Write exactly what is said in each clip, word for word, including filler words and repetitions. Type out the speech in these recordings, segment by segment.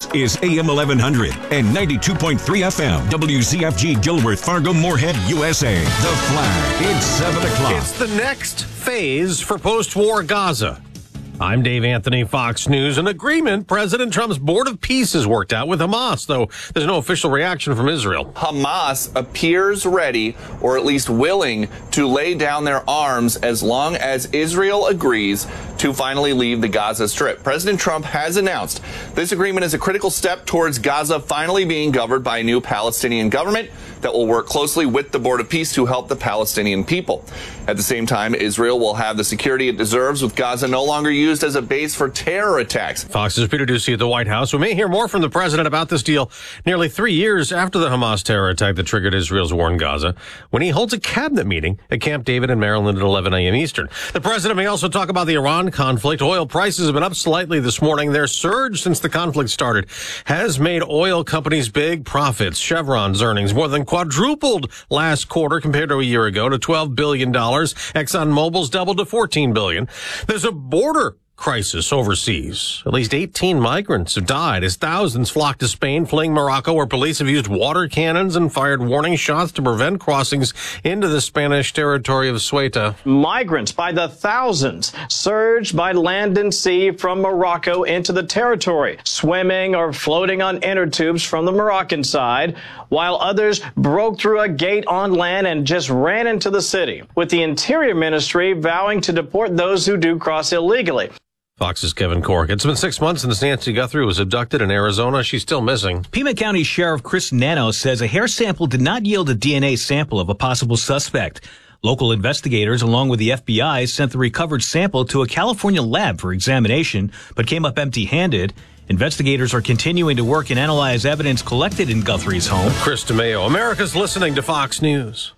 is A M eleven hundred and ninety-two point three F M. W Z F G Gilworth, Fargo, Moorhead, U S A. The Flag. It's seven o'clock. It's the next phase for post-war Gaza. I'm Dave Anthony, Fox News. An agreement President Trump's Board of Peace has worked out with Hamas, though there's no official reaction from Israel. Hamas appears ready, or at least willing, to lay down their arms as long as Israel agrees to finally leave the Gaza Strip. President Trump has announced this agreement is a critical step towards Gaza finally being governed by a new Palestinian government that will work closely with the Board of Peace to help the Palestinian people. At the same time, Israel will have the security it deserves, with Gaza no longer used as a base for terror attacks. Fox's Peter Doocy at the White House. We may hear more from the president about this deal nearly three years after the Hamas terror attack that triggered Israel's war in Gaza, when he holds a cabinet meeting at Camp David in Maryland at eleven a.m. Eastern. The president may also talk about the Iran conflict. Oil prices have been up slightly this morning. Their surge since the conflict started has made oil companies big profits. Chevron's earnings more than quadrupled last quarter compared to a year ago to twelve billion dollars. ExxonMobil's doubled to fourteen billion dollars. There's a border crisis overseas. At least eighteen migrants have died as thousands flocked to Spain, fleeing Morocco, where police have used water cannons and fired warning shots to prevent crossings into the Spanish territory of Ceuta. Migrants by the thousands surged by land and sea from Morocco into the territory, swimming or floating on inner tubes from the Moroccan side, while others broke through a gate on land and just ran into the city, with the Interior Ministry vowing to deport those who do cross illegally. Fox's Kevin Cork. It's been six months since Nancy Guthrie was abducted in Arizona. She's still missing. Pima County Sheriff Chris Nano says a hair sample did not yield a D N A sample of a possible suspect. Local investigators, along with the F B I, sent the recovered sample to a California lab for examination, but came up empty-handed. Investigators are continuing to work and analyze evidence collected in Guthrie's home. Chris DeMeo, America's listening to Fox News.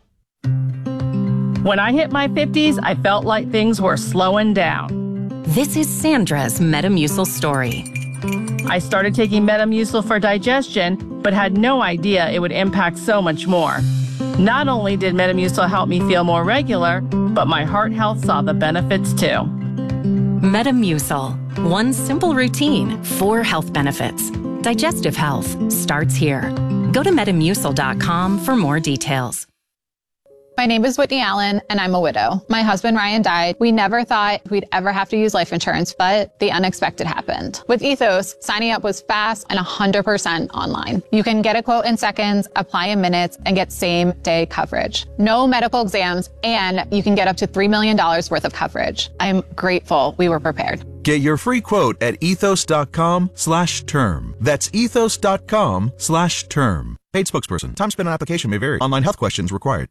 When I hit my fifties, I felt like things were slowing down. This is Sandra's Metamucil story. I started taking Metamucil for digestion, but had no idea it would impact so much more. Not only did Metamucil help me feel more regular, but my heart health saw the benefits too. Metamucil. One simple routine, four health benefits. Digestive health starts here. Go to metamucil dot com for more details. My name is Whitney Allen, and I'm a widow. My husband, Ryan, died. We never thought we'd ever have to use life insurance, but the unexpected happened. With Ethos, signing up was fast and one hundred percent online. You can get a quote in seconds, apply in minutes, and get same-day coverage. No medical exams, and you can get up to three million dollars worth of coverage. I'm grateful we were prepared. Get your free quote at ethos dot com slash term. That's ethos dot com slash term. Paid spokesperson. Time spent on application may vary. Online health questions required.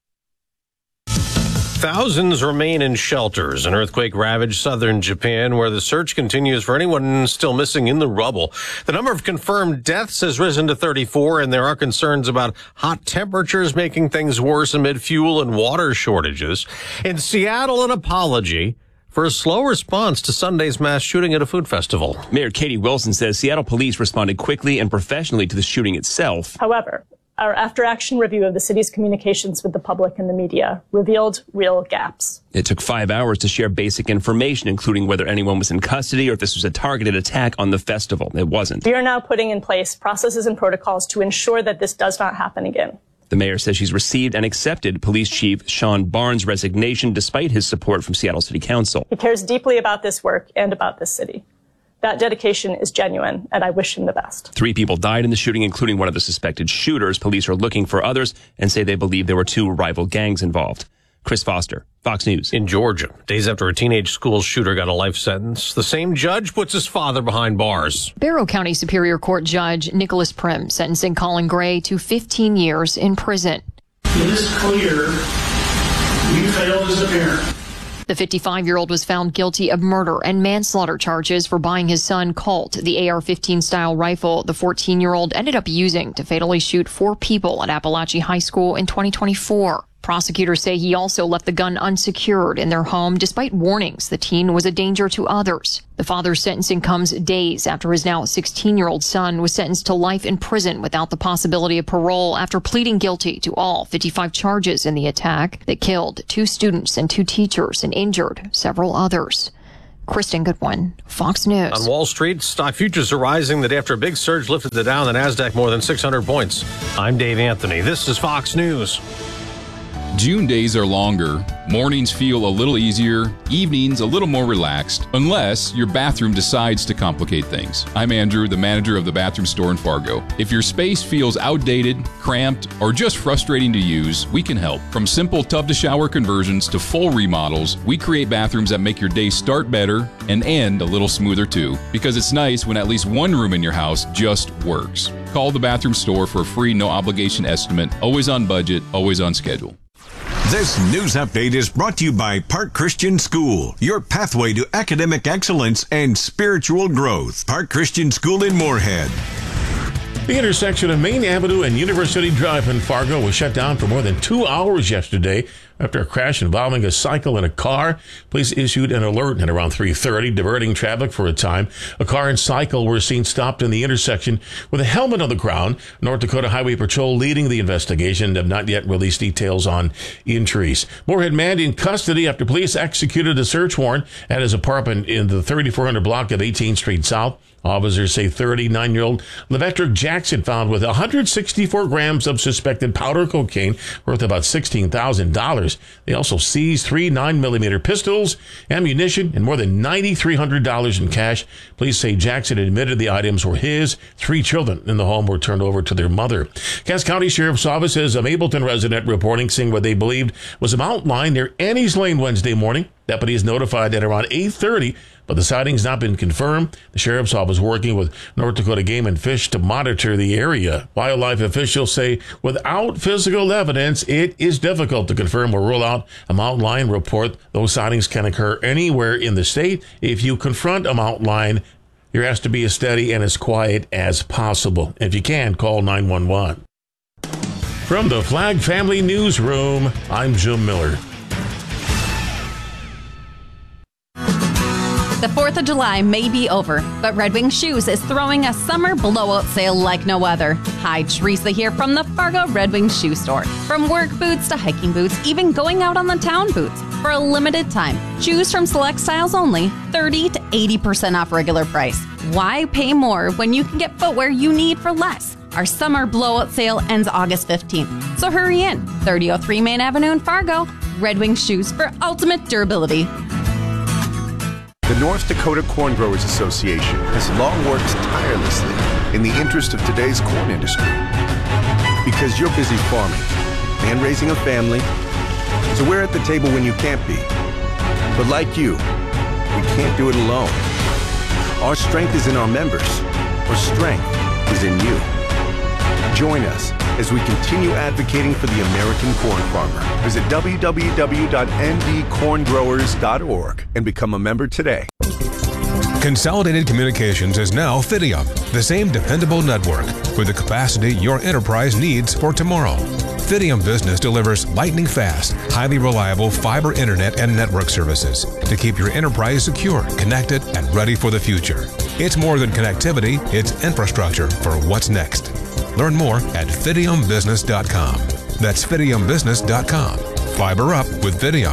Thousands remain in shelters in earthquake-ravaged southern Japan, where the search continues for anyone still missing in the rubble. The number of confirmed deaths has risen to thirty-four, and there are concerns about hot temperatures making things worse amid fuel and water shortages. In Seattle, an apology for a slow response to Sunday's mass shooting at a food festival. Mayor Katie Wilson says Seattle police responded quickly and professionally to the shooting itself. However, our after-action review of the city's communications with the public and the media revealed real gaps. It took five hours to share basic information, including whether anyone was in custody or if this was a targeted attack on the festival. It wasn't. We are now putting in place processes and protocols to ensure that this does not happen again. The mayor says she's received and accepted Police Chief Sean Barnes' resignation despite his support from Seattle City Council. He cares deeply about this work and about this city. That dedication is genuine, and I wish him the best. Three people died in the shooting, including one of the suspected shooters. Police are looking for others and say they believe there were two rival gangs involved. Chris Foster, Fox News. In Georgia, days after a teenage school shooter got a life sentence, the same judge puts his father behind bars. Barrow County Superior Court Judge Nicholas Prim sentencing Colin Gray to fifteen years in prison. It is clear you failed as a parent. The fifty-five-year-old was found guilty of murder and manslaughter charges for buying his son Colt the A R fifteen style rifle the fourteen-year-old ended up using to fatally shoot four people at Appalachia High School in twenty twenty-four. Prosecutors say he also left the gun unsecured in their home despite warnings the teen was a danger to others. The father's sentencing comes days after his now sixteen-year-old son was sentenced to life in prison without the possibility of parole after pleading guilty to all fifty-five charges in the attack that killed two students and two teachers and injured several others. Kristen Goodwin, Fox News. On Wall Street, stock futures are rising. The day after a big surge lifted the Dow and the NASDAQ more than six hundred points. I'm Dave Anthony. This is Fox News. June days are longer, mornings feel a little easier, evenings a little more relaxed, unless your bathroom decides to complicate things. I'm Andrew, the manager of the bathroom store in Fargo. If your space feels outdated, cramped, or just frustrating to use, we can help. From simple tub-to-shower conversions to full remodels, we create bathrooms that make your day start better and end a little smoother too, because it's nice when at least one room in your house just works. Call the bathroom store for a free no-obligation estimate, always on budget, always on schedule. This news update is brought to you by Park Christian School, your pathway to academic excellence and spiritual growth. Park Christian School in Moorhead. The intersection of Main Avenue and University Drive in Fargo was shut down for more than two hours yesterday after a crash involving a cycle and a car. Police issued an alert at around three thirty, diverting traffic for a time. A car and cycle were seen stopped in the intersection with a helmet on the ground. North Dakota Highway Patrol leading the investigation have not yet released details on injuries. Moorhead man in custody after police executed a search warrant at his apartment in the thirty-four hundred block of eighteenth Street South. Officers say thirty-nine-year-old Levetrick Jackson found with one hundred sixty-four grams of suspected powder cocaine worth about sixteen thousand dollars. They also seized three nine millimeter pistols, ammunition, and more than nine thousand three hundred dollars in cash. Police say Jackson admitted the items were his. Three children in the home were turned over to their mother. Cass County Sheriff's Office says a Mapleton resident reporting seeing what they believed was a mountain lion near Annie's Lane Wednesday morning. Deputies notified at around eight thirty, but the sighting's not been confirmed. The Sheriff's Office working with North Dakota Game and Fish to monitor the area. Wildlife officials say without physical evidence, it is difficult to confirm or rule out a mountain lion report. Those sightings can occur anywhere in the state. If you confront a mountain lion, you're asked to be as steady and as quiet as possible. If you can, call nine one one. From the Flag Family Newsroom, I'm Jim Miller. The fourth of July may be over, but Red Wing Shoes is throwing a summer blowout sale like no other. Hi, Teresa here from the Fargo Red Wing Shoe Store. From work boots to hiking boots, even going out on the town boots. For a limited time, choose from select styles only, thirty to eighty percent off regular price. Why pay more when you can get footwear you need for less? Our summer blowout sale ends August fifteenth, so hurry in. thirty oh three Main Avenue in Fargo. Red Wing Shoes for ultimate durability. The North Dakota Corn Growers Association has long worked tirelessly in the interest of today's corn industry. Because you're busy farming and raising a family, so we're at the table when you can't be. But like you, we can't do it alone. Our strength is in our members. Our strength is in you. Join us as we continue advocating for the American corn farmer. Visit w w w dot n d corn growers dot org and become a member today. Consolidated Communications is now Fidium, the same dependable network with the capacity your enterprise needs for tomorrow. Fidium Business delivers lightning-fast, highly reliable fiber internet and network services to keep your enterprise secure, connected, and ready for the future. It's more than connectivity, it's infrastructure for what's next. Learn more at fidium business dot com. That's fidium business dot com. Fiber up with Fidium.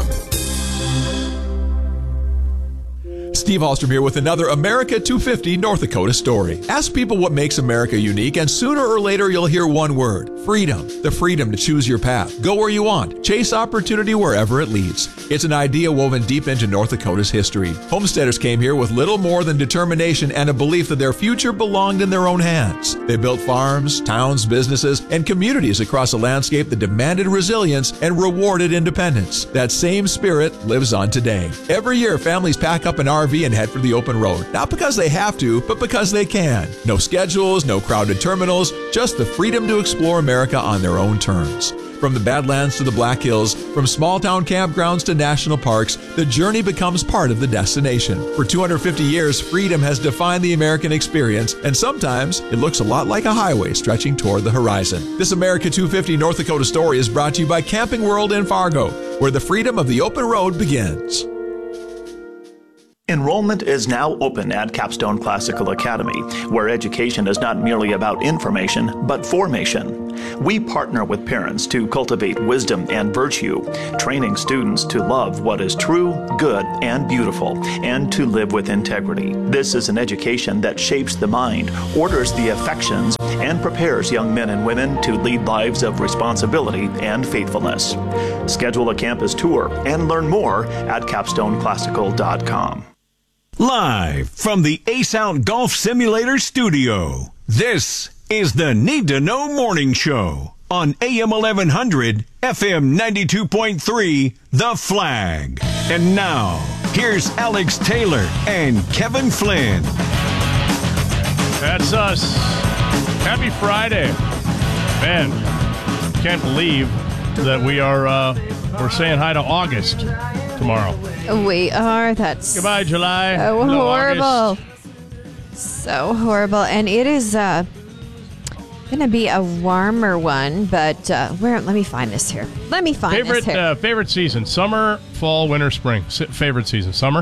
Steve Hallstrom here with another America two fifty North Dakota story. Ask people what makes America unique, and sooner or later you'll hear one word: freedom. The freedom to choose your path, go where you want, chase opportunity wherever it leads. It's an idea woven deep into North Dakota's history. Homesteaders came here with little more than determination and a belief that their future belonged in their own hands. They built farms, towns, businesses, and communities across a landscape that demanded resilience and rewarded independence. That same spirit lives on today. Every year, families pack up an R V and head for the open road. Not because they have to, but because they can. No schedules, no crowded terminals, just the freedom to explore America on their own terms. From the Badlands to the Black Hills, from small town campgrounds to national parks, the journey becomes part of the destination. For two hundred fifty years, freedom has defined the American experience, and sometimes it looks a lot like a highway stretching toward the horizon. This America two fifty North Dakota story is brought to you by Camping World in Fargo, where the freedom of the open road begins. Enrollment is now open at Capstone Classical Academy, where education is not merely about information, but formation. We partner with parents to cultivate wisdom and virtue, training students to love what is true, good, and beautiful, and to live with integrity. This is an education that shapes the mind, orders the affections, and prepares young men and women to lead lives of responsibility and faithfulness. Schedule a campus tour and learn more at capstone classical dot com. Live from the Ace Out Golf Simulator studio, this is the Need to Know Morning Show on A M eleven hundred, F M ninety-two point three, The Flag. And now, here's Alex Taylor and Kevin Flynn. That's us. Happy Friday. Man, can't believe that we are, uh, we're saying hi to August tomorrow. We are. That's goodbye, July. So Hello, horrible. August. So horrible. And it is uh, going to be a warmer one, but uh, where? Let me find this here. Let me find favorite, this here. Uh, favorite season, summer, fall, winter, spring. S- favorite season, summer?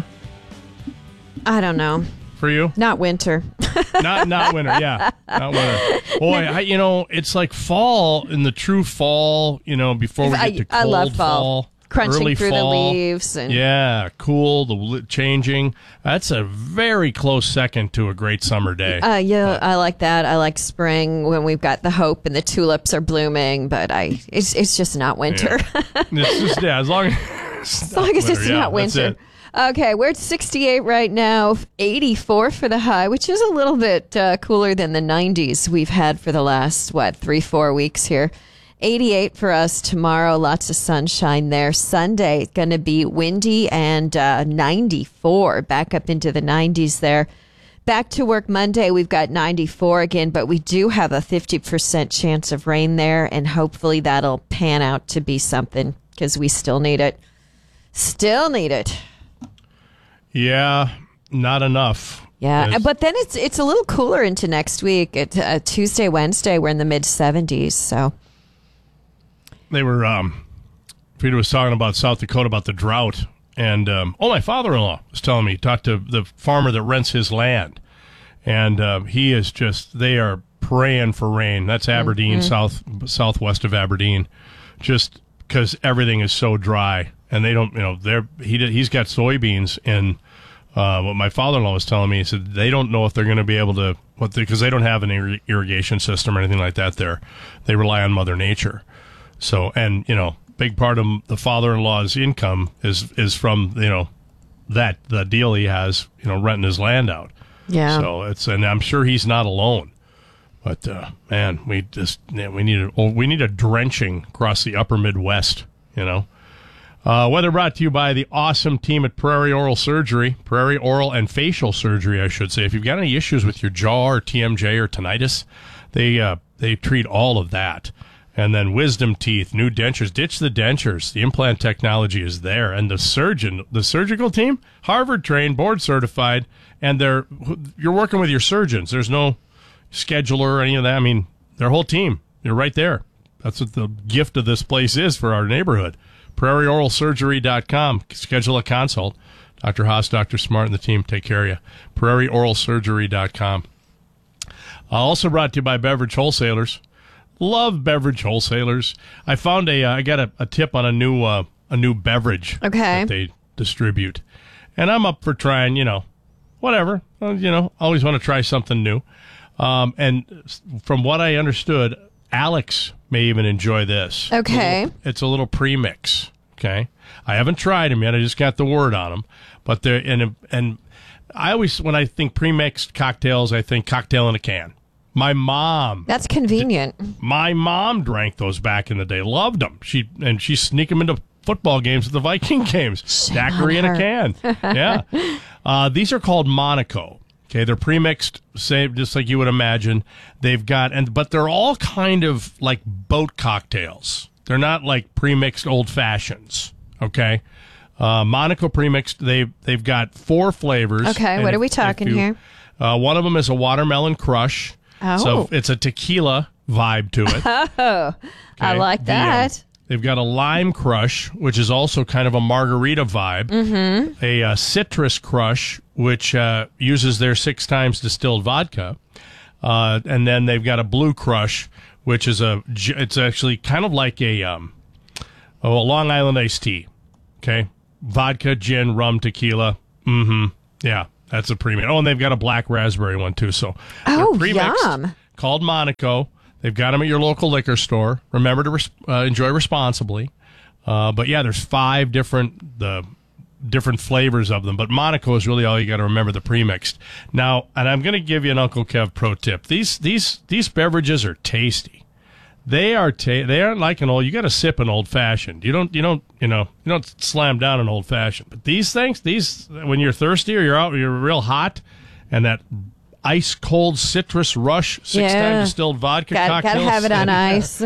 I don't know. For you? Not winter. not not winter, yeah. Not winter. Boy, I, you know, it's like fall in the true fall, you know, before we get I, to cold I love fall. fall. Crunching early through fall. the leaves. And Yeah, cool, the li- changing. That's a very close second to a great summer day. Uh, yeah, I like that. I like spring when we've got the hope and the tulips are blooming, but I it's it's just not winter. Yeah. It's just, yeah, as long as, as, long as it's yeah, not that's winter. it. Okay, we're at sixty-eight right now, eighty-four for the high, which is a little bit uh, cooler than the nineties we've had for the last, what, three, four weeks here. eighty-eight for us tomorrow, lots of sunshine there. Sunday, going to be windy and uh, ninety-four, back up into the nineties there. Back to work Monday, we've got ninety-four again, but we do have a fifty percent chance of rain there, and hopefully that'll pan out to be something because we still need it. Still need it. Yeah, not enough. Yeah, It's- but then it's it's a little cooler into next week. It, uh, Tuesday, Wednesday, we're in the mid seventies, so... They were, um, Peter was talking about South Dakota, about the drought. And, um, oh, my father-in-law was telling me, he talked to the farmer that rents his land. And uh, he is just, they are praying for rain. That's Aberdeen, Mhm. south southwest of Aberdeen, just because everything is so dry. And they don't, you know, they're, he did, he's got soybeans. And uh, what my father-in-law was telling me, he said they don't know if they're going to be able to, what because they don't have an ir- irrigation system or anything like that there. They rely on Mother Nature. So, and, you know, big part of the father-in-law's income is is from, you know, that, the deal he has, you know, renting his land out. Yeah. So it's, and I'm sure he's not alone. But, uh, man, we just, yeah, we need a, oh, we need a drenching across the upper Midwest, you know. Uh, weather brought to you by the awesome team at Prairie Oral Surgery, Prairie Oral and Facial Surgery, I should say. If you've got any issues with your jaw or T M J or tinnitus, they, uh, they treat all of that. And then wisdom teeth, new dentures, ditch the dentures. The implant technology is there. And the surgeon, the surgical team, Harvard trained, board certified, and they're, you're working with your surgeons. There's no scheduler or any of that. I mean, their whole team, you're right there. That's what the gift of this place is for our neighborhood. prairie oral surgery dot com. Schedule a consult. Doctor Haas, Doctor Smart, and the team take care of you. prairie oral surgery dot com. Uh, also brought to you by Beverage Wholesalers. Love Beverage Wholesalers. I found a, uh, I got a, a tip on a new, uh, a new beverage Okay. that they distribute. And I'm up for trying, you know, whatever. Uh, you know, always want to try something new. Um, and from what I understood, Alex may even enjoy this. Okay. Little- it's a little premix. Okay. I haven't tried them yet. I just got the word on them. But they're, and, and I always, when I think premixed cocktails, I think cocktail in a can. My mom. That's convenient. My mom drank those back in the day. Loved them. She and she sneaked them into football games at the Viking games. Daiquiri in a can. Yeah. Uh, these are called Monaco. Okay, they're premixed, say just like you would imagine. They've got and but they're all kind of like boat cocktails. They're not like premixed old fashions. Okay. Uh, Monaco premixed. They they've got four flavors. Okay, And what are if- we if talking you- here? Uh, one of them is a watermelon crush. Oh. So it's a tequila vibe to it. Oh, I Okay. like The, um, that. They've got a lime crush, which is also kind of a margarita vibe. Mm-hmm. A uh, citrus crush, which uh, uses their six times distilled vodka. Uh, and then they've got a blue crush, which is a, it's actually kind of like a, um, oh, a Long Island iced tea. Okay. Vodka, gin, rum, tequila. Mm-hmm. Yeah, that's a premium. Oh, and they've got a black raspberry one too. So Oh, premixed, yum. called Monaco. They've got them at your local liquor store. Remember to res- uh, enjoy responsibly. Uh, but yeah, there's five different the different flavors of them. But Monaco is really all you got to remember, the premixed. Now, and I'm going to give you an Uncle Kev pro tip. These these these beverages are tasty. They are ta- they aren't like an old. You got to sip an old fashioned. You don't you don't you know you don't slam down an old fashioned. But these things, these when you're thirsty or you're out, you're real hot, and that ice cold citrus rush six Yeah. time distilled vodka Got, cocktail. gotta have it on ice.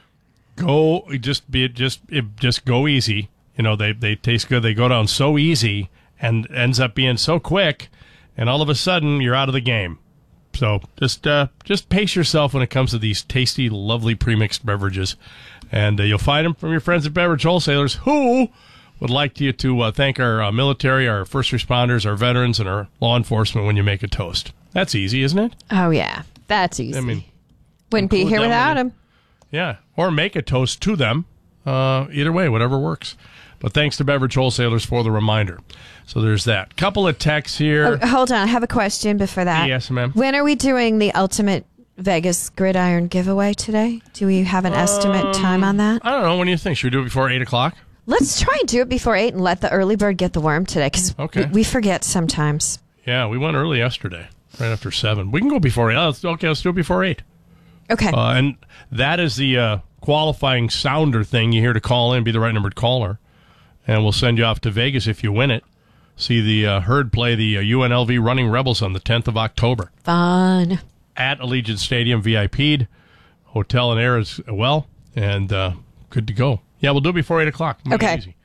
Go just be just it, just go easy. You know they they taste good. They go down so easy and ends up being so quick, and all of a sudden you're out of the game. So just uh, just pace yourself when it comes to these tasty, lovely premixed beverages, and uh, you'll find them from your friends at Beverage Wholesalers, who would like you to uh, thank our uh, military, our first responders, our veterans, and our law enforcement when you make a toast. That's easy, isn't it? Oh, yeah. That's easy. I mean, wouldn't be include here them without when him. Yeah, or make a toast to them. Uh, either way, whatever works. But thanks to Beverage Wholesalers for the reminder. So there's that. Couple of texts here. Oh, hold on. I have a question before that. Yes, ma'am. When are we doing the Ultimate Vegas Gridiron giveaway today? Do we have an estimate time on that? I don't know. When do you think? Should we do it before eight o'clock? Let's try and do it before eight and let the early bird get the worm today, because Okay. we, we forget sometimes. Yeah, we went early yesterday, right after seven. We can go before eight. Oh, let's, okay, let's do it before eight. Okay. Uh, and that is the uh, qualifying sounder thing. You hear to call in, be the right numbered caller, and we'll send you off to Vegas if you win it. See the uh, Herd play the uh, U N L V Running Rebels on the tenth of October. Fun. At Allegiant Stadium, V I P'd, hotel and air as well, and uh, good to go. Yeah, we'll do it before eight o'clock. Make it Okay. easy.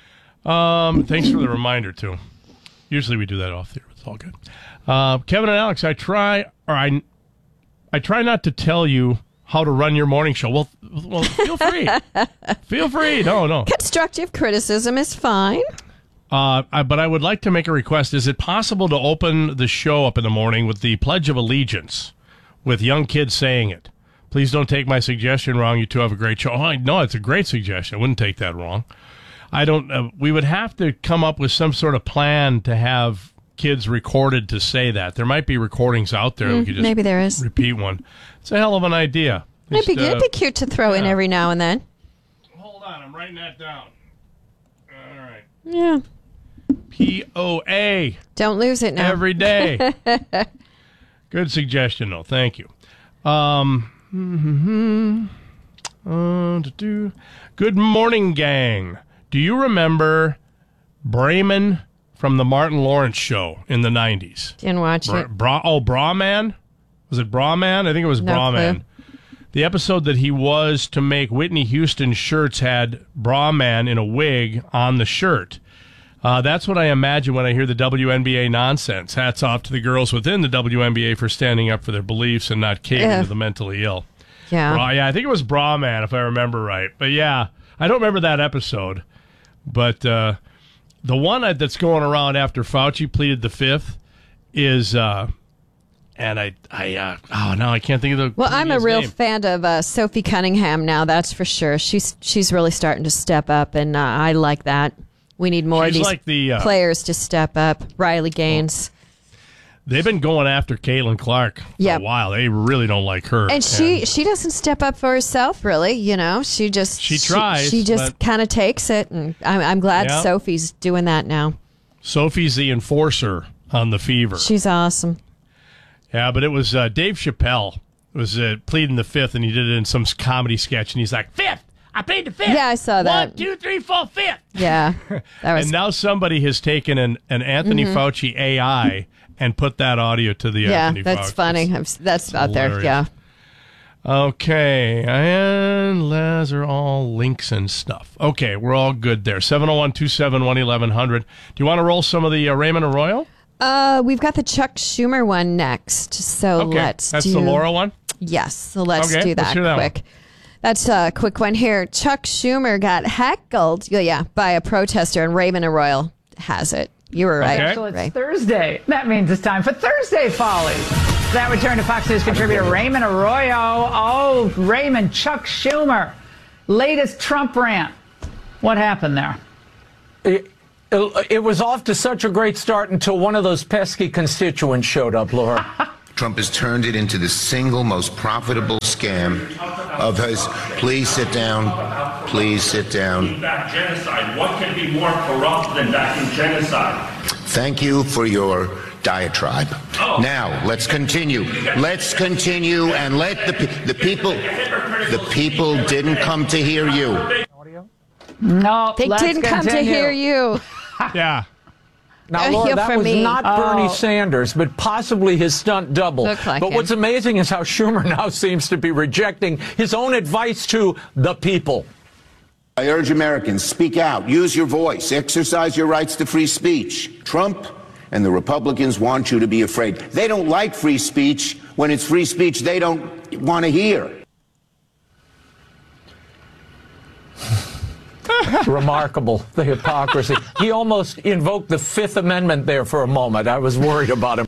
Um, thanks for the reminder, too. Usually we do that off the air. It's all good. Uh, Kevin and Alex, I try, or I, I try not to tell you how to run your morning show. Well, well feel free. Feel free. No, no. Constructive criticism is fine. Uh, I, but I would like to make a request. Is it possible to open the show up in the morning with the Pledge of Allegiance, with young kids saying it? Please don't take my suggestion wrong. You two have a great show. Oh, I know it's a great suggestion. I wouldn't take that wrong. I don't. Uh, we would have to come up with some sort of plan to have kids recorded to say that. There might be recordings out there. Mm, we could just maybe there is. repeat one. It's a hell of an idea. It'd be, Just, uh, it'd be cute to throw in yeah. every now and then. Hold on, I'm writing that down. All right. Yeah. P O A. Don't lose it now. Every day. Good suggestion, though. Thank you. Um, uh, do-do. Good morning, gang. Do you remember Brayman from the Martin Lawrence show in the nineties? Didn't watch Bra- it. Bra- oh, Brahman? Was it Brahman? I think it was No Brahman. The episode that he was to make Whitney Houston shirts had Brahman in a wig on the shirt. Uh, that's what I imagine when I hear the W N B A nonsense. Hats off to the girls within the W N B A for standing up for their beliefs and not caving Yeah. to the mentally ill. Yeah. Bra- yeah, I think it was Brahman, if I remember right. But yeah, I don't remember that episode. But uh, the one that's going around after Fauci pleaded the fifth is, uh, and I, I, uh, oh no, I can't think of the. Well, I'm a comedian's real name. fan of uh, Sophie Cunningham now. That's for sure. She's she's really starting to step up, and uh, I like that. We need more She's of these like the, uh, players to step up. Riley Gaines. They've been going after Caitlin Clark for Yep. a while. They really don't like her. And she she doesn't step up for herself, really. You know, she just She tries, She, just but- kind of takes it, and I'm I'm glad Yeah. Sophie's doing that now. Sophie's the enforcer on the Fever. She's awesome. Yeah, but it was uh, Dave Chappelle was uh, pleading the fifth, and he did it in some comedy sketch, and he's like, fifth! I plead the fifth! Yeah, I saw that. One, two, three, four, fifth! Yeah, that was And now somebody has taken an, an Anthony Mhm. Fauci A I and put that audio to the yeah. Anthony That's Fauci. funny. I've- That's out there. hilarious. Yeah. Okay, and those are all links and stuff. Okay, we're all good there. seven oh one, two seven one, eleven hundred. Do you want to roll some of the uh, Raymond Arroyo? Uh, we've got the Chuck Schumer one next, so Okay, let's that's do the Laura one? Yes, so let's Okay, do let's that hear that quick. That's a quick one here. Chuck Schumer got heckled, yeah, yeah, by a protester, and Raymond Arroyo has it. You were right. Okay. So it's Ray. Thursday. That means it's time for Thursday Follies. That would turn to Fox News contributor Raymond Arroyo. Oh, Raymond, Chuck Schumer, latest Trump rant. What happened there? It, it, it was off to such a great start until one of those pesky constituents showed up, Laura. Trump has turned it into the single most profitable scam of his. Please sit down. Please sit down. Back genocide. What can be more corrupt than backing genocide? Thank you for your diatribe. Oh. Now let's continue. Let's continue and let the pe- the people the people didn't come to hear you. No, They let's didn't come to continue. hear you. Yeah. Now, Uh, Laura, hear that from was me. not Oh. Bernie Sanders, but possibly his stunt double. Looked like but him. what's amazing is how Schumer now seems to be rejecting his own advice to the people. I urge Americans, speak out, use your voice, exercise your rights to free speech. Trump and the Republicans want you to be afraid. They don't like free speech when it's free speech they don't want to hear. Remarkable, the hypocrisy. He almost invoked the Fifth Amendment there for a moment. I was worried about him.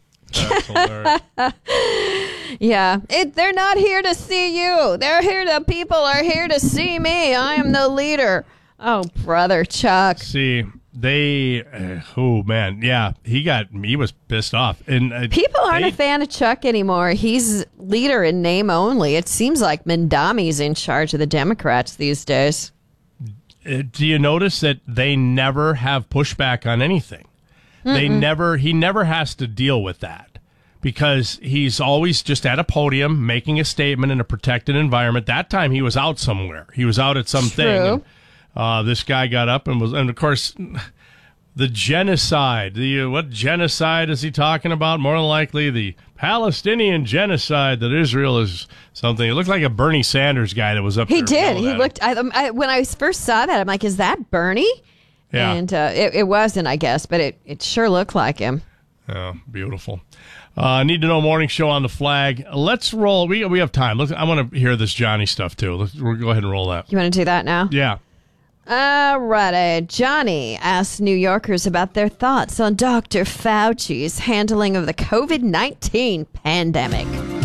Yeah, it, they're not here to see you. They're here to, people are here to see me. I am the leader. Oh, brother Chuck. See, they, uh, oh man, yeah, he got, he was pissed off. And uh, People aren't they, a fan of Chuck anymore. He's leader in name only. It seems like Mandami's in charge of the Democrats these days. uh, do you notice that they never have pushback on anything? They Mm-mm. never, he never has to deal with that because he's always just at a podium making a statement in a protected environment. That time he was out somewhere. He was out at something. True. And, uh, this guy got up and was, and of course, the genocide. The uh, what genocide is he talking about? More than likely, the Palestinian genocide that Israel is something. It looked like a Bernie Sanders guy that was up He there. did. yelling He at him. looked. I, um, I, when I first saw that, I'm like, "Is that Bernie?" Yeah. And uh, it, it wasn't, I guess, but it, it sure looked like him. Oh, beautiful. Uh, need to know morning show on the flag. Let's roll. We we have time. Let's, I want to hear this Johnny stuff too. Let's we'll go ahead and roll that. You want to do that now? Yeah. Alrighty. Johnny asked New Yorkers about their thoughts on Doctor Fauci's handling of the COVID nineteen pandemic.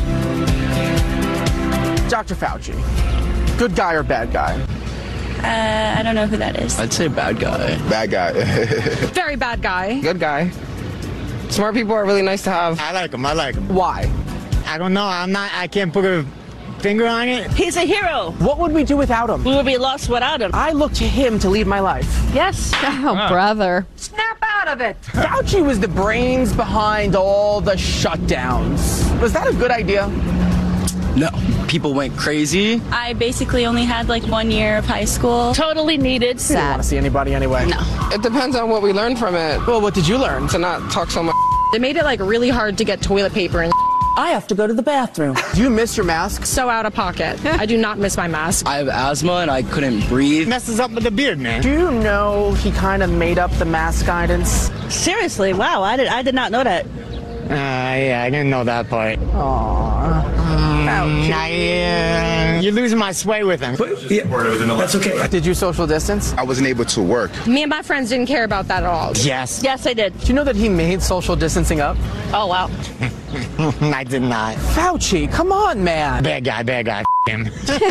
Doctor Fauci, good guy or bad guy? Uh, I don't know who that is. I'd say bad guy. Bad guy. Very bad guy. Good guy. Smart people are really nice to have. I like him. I like him. Why? I don't know. I'm not. I can't put a finger on it. He's a hero. What would we do without him? We would be lost without him. I look to him to lead my life. Yes. Oh, brother. Snap out of it. Fauci was the brains behind all the shutdowns. Was that a good idea? No. People went crazy. I basically only had like one year of high school. Totally needed. You didn't want to see anybody anyway. No. It depends on what we learned from it. Well, what did you learn? To not talk so much. They made it like really hard to get toilet paper and I have to go to the bathroom. Do you miss your mask? so out of pocket. I do not miss my mask. I have asthma and I couldn't breathe. Messes up with the beard, man. Do you know he kind of made up the mask guidance? Seriously, wow, I did I did not know that. Uh, yeah, I didn't know that part. Aww. Mm, I, uh, you're losing my sway with him. That's okay. Did you social distance? I wasn't able to work. Me and my friends didn't care about that at all. Yes. Yes, I did. Do you know that he made social distancing up? Oh, wow. I did not. Fauci, come on, man. Bad guy, bad guy. F- him.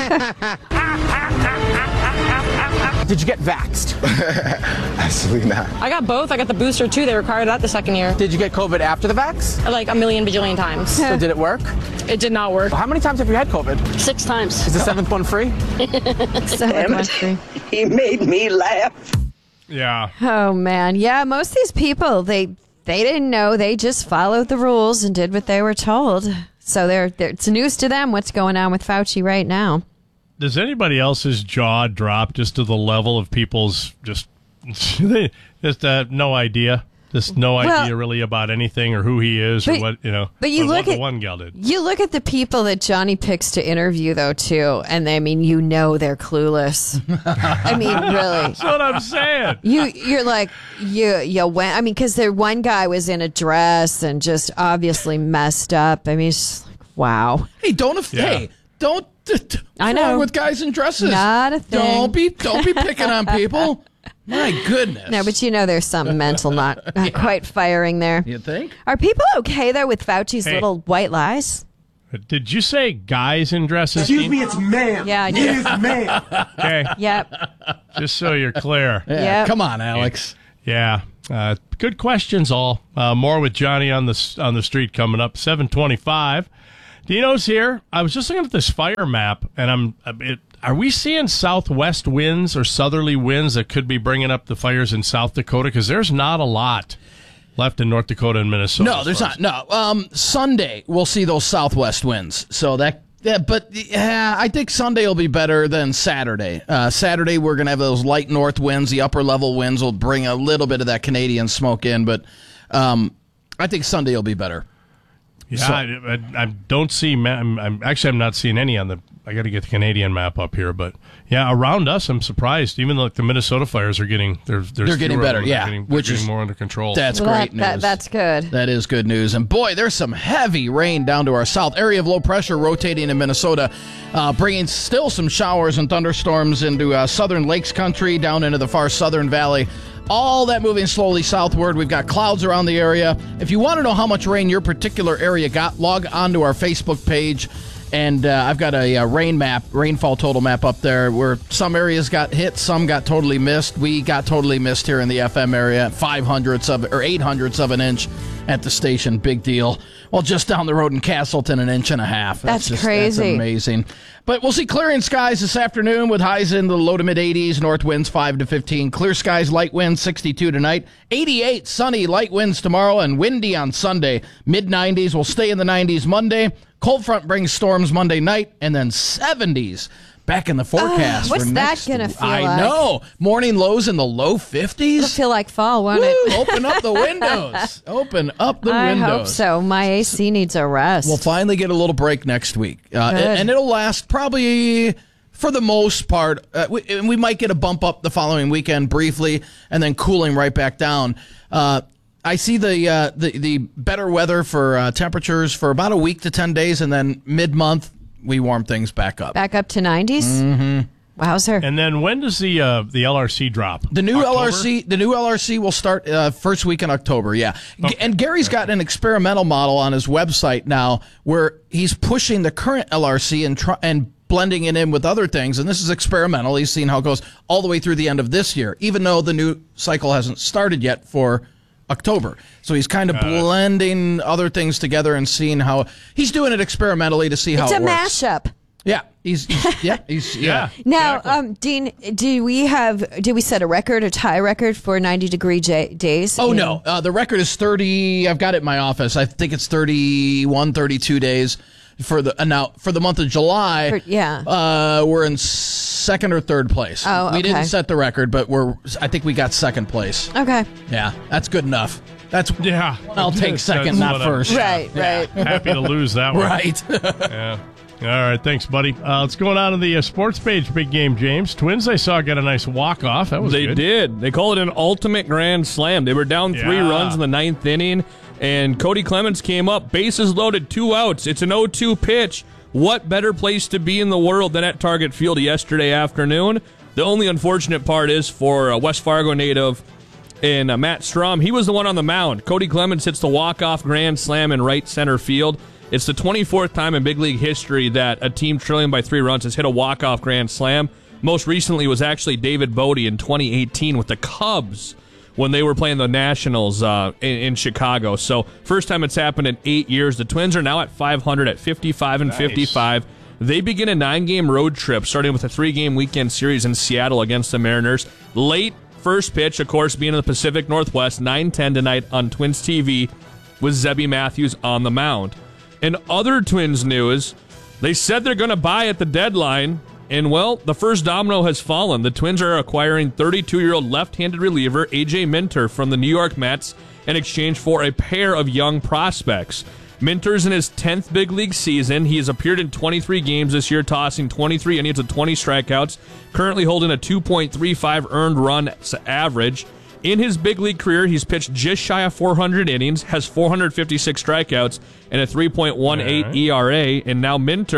Did you get vaxxed? Absolutely not. I got both. I got the booster too. They required that the second year. Did you get COVID after the vax? Like a million bajillion times. So did it work? It did not work. How many times have you had COVID? Six times. Is the seventh one free? Seven one three. He made me laugh. Yeah. Oh, man. Yeah, most of these people, they they didn't know. They just followed the rules and did what they were told. So they're, they're it's news to them what's going on with Fauci right now. Does anybody else's jaw drop just to the level of people's just they just uh, no idea, just no Well, idea really about anything or who he is but- or what you know? but you or look what the at- one gal did. You look at the people that Johnny picks to interview, though, too, and I mean, you know they're clueless. I mean, really. That's what I'm saying. You, you're like, you, you went, I mean, because there one guy was in a dress and just obviously messed up. I mean, it's just like, wow. Hey, don't, aff- Yeah. hey, don't. I What's know. wrong with guys in dresses? Not a thing. Don't be, don't be picking on people. My goodness. No, but you know there's some mental not, not quite firing there. You think? Are people okay, though, with Fauci's Hey. little white lies? Did you say guys in dresses? Excuse me, it's man. Yeah, I did. It is man. Okay. Yep. Just so you're clear. Yeah, Yep. Come on, Alex. Yeah. Uh, good questions, all. Uh, more with Johnny on the on the street coming up. seven twenty-five. Dino's here. I was just looking at this fire map, and I'm. It, are we seeing southwest winds or southerly winds that could be bringing up the fires in South Dakota? Because there's not a lot left in North Dakota and Minnesota. No, there's not. No. Um, Sunday we'll see those southwest winds. So that. Yeah, but yeah, I think Sunday will be better than Saturday. Uh, Saturday we're gonna have those light north winds. The upper level winds will bring a little bit of that Canadian smoke in, but um, I think Sunday will be better. Yeah, So- I, I, I don't see. Ma- I'm, I'm actually I'm not seeing any on the. I got to get the Canadian map up here, but yeah, around us, I'm surprised. Even like the Minnesota fires are getting they're they're, They're getting fewer of better, them. They're yeah, getting, they're which getting is- more under control. That's Well, great that, that, news. that's good. That is good news. And boy, there's some heavy rain down to our south. Area of low pressure rotating in Minnesota, uh, bringing still some showers and thunderstorms into uh, southern lakes country, down into the far southern valley. All that moving slowly southward. We've got clouds around the area. If you want to know how much rain your particular area got, log on to our Facebook page. And uh, I've got a, uh rain map, rainfall total map up there where some areas got hit, some got totally missed. We got totally missed here in the F M area, five hundredths of or eight hundredths of an inch at the station. Big deal. Well, just down the road in Castleton, an inch and a half. That's just, crazy. That's amazing. But we'll see clearing skies this afternoon with highs in the low to mid eighties, north winds five to fifteen. Clear skies, light winds sixty-two tonight. eighty-eight, sunny, light winds tomorrow, and windy on Sunday. mid nineties will stay in the nineties Monday. Cold front brings storms Monday night, and then seventies back in the forecast. Uh, what's for that next gonna week. feel I like? know. Morning lows in the low It'll fifties. feel like fall, won't Woo, it? open up the windows. Open up the I windows. hope so. My A C needs a rest. We'll finally get a little break next week. Uh, Good. and, and it'll last probably, for the most part, uh, we, and we might get a bump up the following weekend briefly, and then cooling right back down. Uh, I see the, uh, the the better weather for uh, temperatures for about a week to ten days, and then mid-month, we warm things back up. Back up to nineties? Mm-hmm. Wowzer. And then when does the uh, the L R C drop? The new October? L R C, the new L R C will start uh, first week in October. Yeah, G- and Gary's got an experimental model on his website now where he's pushing the current L R C and try- and blending it in with other things. And this is experimental. He's seen how it goes all the way through the end of this year, even though the new cycle hasn't started yet for October. So he's kind of Got it. blending other things together and seeing how he's doing it experimentally to see how It's it a works. mashup. Yeah, he's, he's yeah, he's yeah. Now, um, Dean, do we have? Did we set a record, a tie record for ninety degree j- days? Oh, in- no. Uh, the record is thirty. I've got it in my office. I think it's thirty-one, thirty-two days for the uh, now for the month of July. For- yeah. Uh, we're in second or third place. Oh, We okay. didn't set the record, but we're. I think we got second place. Okay. Yeah, that's good enough. That's yeah. I'll take second, That's not what I'm- first. Right, right. Happy to lose that one. Right. Yeah. All right, thanks, buddy. Uh, what's going on in the uh, sports page? Big game, James. Twins, I saw, got a nice walk off. That was They good. did. They call it an ultimate grand slam. They were down three Yeah. runs in the ninth inning, and Cody Clemens came up, bases loaded, two outs. It's an oh two pitch. What better place to be in the world than at Target Field yesterday afternoon? The only unfortunate part is for a West Fargo native and uh, Matt Strom, he was the one on the mound. Cody Clemens hits the walk-off grand slam in right center field. It's the twenty-fourth time in big league history that a team trailing by three runs has hit a walk-off grand slam. Most recently was actually David Bodie in twenty eighteen with the Cubs when they were playing the Nationals uh, in, in Chicago. So first time it's happened in eight years. The Twins are now at five hundred at fifty-five and Nice. fifty-five. They begin a nine-game road trip, starting with a three-game weekend series in Seattle against the Mariners. Late first pitch, of course, being in the Pacific Northwest, nine ten tonight on Twins T V with Zebby Matthews on the mound. In other Twins news, they said they're going to buy at the deadline, and, well, the first domino has fallen. The Twins are acquiring thirty-two-year-old left-handed reliever A J Minter from the New York Mets in exchange for a pair of young prospects. Minter's in his tenth big league season. He has appeared in twenty-three games this year, tossing twenty-three innings with twenty strikeouts, currently holding a two point three five earned run average. In his big league career, he's pitched just shy of four hundred innings, has four hundred fifty-six strikeouts, and a three point one eight All right. E R A. And now Minter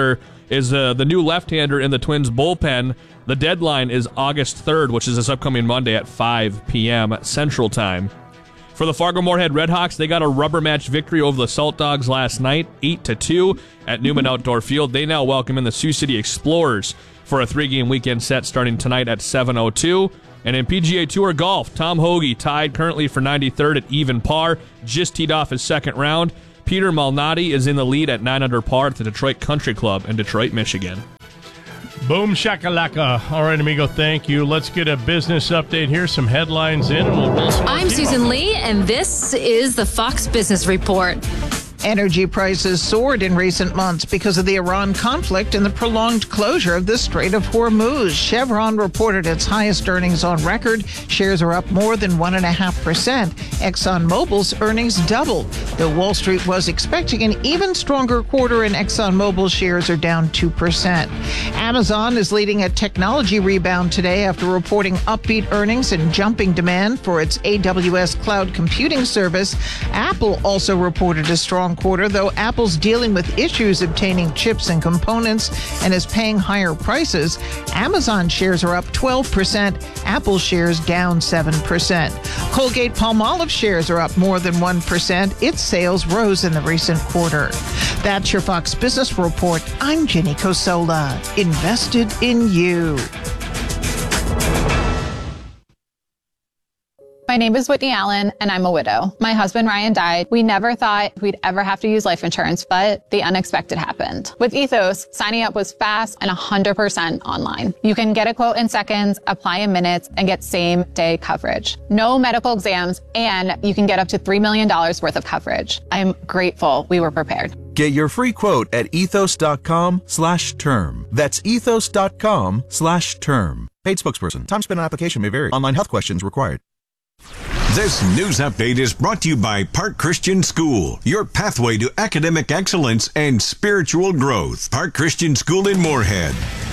is uh, the new left-hander in the Twins bullpen. The deadline is August third, which is this upcoming Monday at five p.m. Central Time. For the Fargo-Moorhead Redhawks, they got a rubber match victory over the Salt Dogs last night, eight to two at Newman Outdoor Field. They now welcome in the Sioux City Explorers for a three-game weekend set starting tonight at seven oh two. And in P G A Tour golf, Tom Hoagie tied currently for ninety-third at even par, just teed off his second round. Peter Malnati is in the lead at nine under par at the Detroit Country Club in Detroit, Michigan. Boom shakalaka. All right, amigo, thank you. Let's get a business update here. Some headlines in, and we'll roll some. I'm Susan Lee, and this is the Fox Business Report. Energy prices soared in recent months because of the Iran conflict and the prolonged closure of the Strait of Hormuz. Chevron reported its highest earnings on record. Shares are up more than one point five percent. ExxonMobil's earnings doubled. Though Wall Street was expecting an even stronger quarter, and ExxonMobil shares are down two percent. Amazon is leading a technology rebound today after reporting upbeat earnings and jumping demand for its A W S cloud computing service. Apple also reported a strong quarter, though Apple's dealing with issues obtaining chips and components and is paying higher prices. Amazon shares are up twelve percent. Apple shares down seven percent. Colgate-Palmolive shares are up more than one percent. Its sales rose in the recent quarter. That's your Fox Business Report. I'm Jenny Cosola. Invested in you. My name is Whitney Allen, and I'm a widow. My husband, Ryan, died. We never thought we'd ever have to use life insurance, but the unexpected happened. With Ethos, signing up was fast and one hundred percent online. You can get a quote in seconds, apply in minutes, and get same-day coverage. No medical exams, and you can get up to three million dollars worth of coverage. I'm grateful we were prepared. Get your free quote at ethos.com slash term. That's ethos.com slash term. Paid spokesperson. Time spent on application may vary. Online health questions required. This news update is brought to you by Park Christian School, your pathway to academic excellence and spiritual growth. Park Christian School in Moorhead.